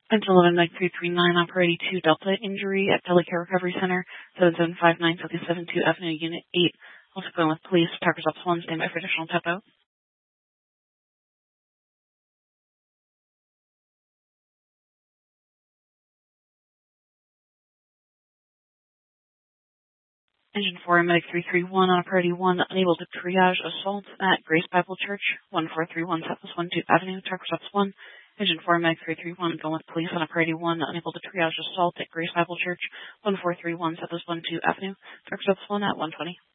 Engine 11339, Operating 2 Delta injury at Delicare Recovery Center, 7759 Southeast 72 Avenue, Unit 8. Also going with police. Park results 1, stand by for additional topo. Engine 4, Medic 331, Operating 1, unable to triage assault at Grace Bible Church, 1431 Southwest 12 Avenue, Park results 1. Engine 4, Medic 331, going with police on Operating 1, unable to triage assault at Grace Bible Church, 1431 Southwest 12 Avenue, Park results 1 at 120.